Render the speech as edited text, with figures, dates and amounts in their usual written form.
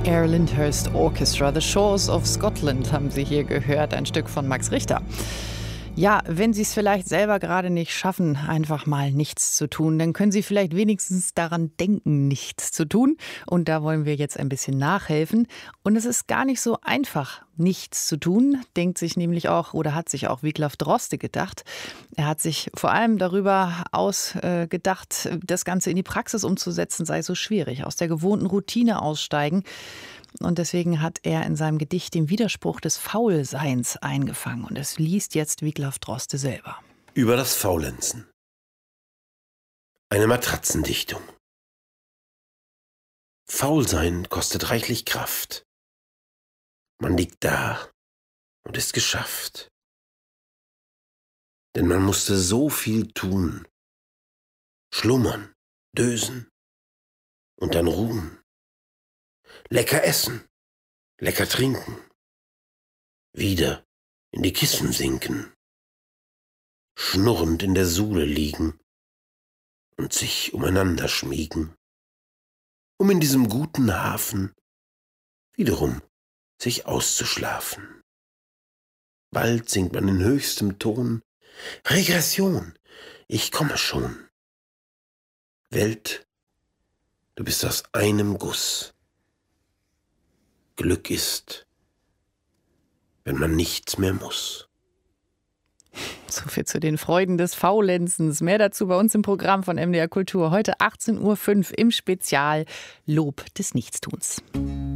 Air Lyndhurst Orchestra, The Shores of Scotland haben Sie hier gehört, ein Stück von Max Richter. Ja, wenn Sie es vielleicht selber gerade nicht schaffen, einfach mal nichts zu tun, dann können Sie vielleicht wenigstens daran denken, nichts zu tun. Und da wollen wir jetzt ein bisschen nachhelfen. Und es ist gar nicht so einfach, nichts zu tun, denkt sich nämlich auch oder hat sich auch Wiglaf Droste gedacht. Er hat sich vor allem darüber ausgedacht, das Ganze in die Praxis umzusetzen, sei so schwierig. Aus der gewohnten Routine aussteigen. Und deswegen hat er in seinem Gedicht den Widerspruch des Faulseins eingefangen. Und es liest jetzt Wiglaf Droste selber. Über das Faulenzen. Eine Matratzendichtung. Faulsein kostet reichlich Kraft. Man liegt da und ist geschafft. Denn man musste so viel tun. Schlummern, dösen und dann ruhen. Lecker essen, lecker trinken, wieder in die Kissen sinken, schnurrend in der Suhle liegen und sich umeinander schmiegen, um in diesem guten Hafen wiederum sich auszuschlafen. Bald singt man in höchstem Ton: Regression, ich komme schon. Welt, du bist aus einem Guss. Glück ist, wenn man nichts mehr muss. So viel zu den Freuden des Faulenzens. Mehr dazu bei uns im Programm von MDR Kultur. Heute 18:05 Uhr im Spezial Lob des Nichtstuns.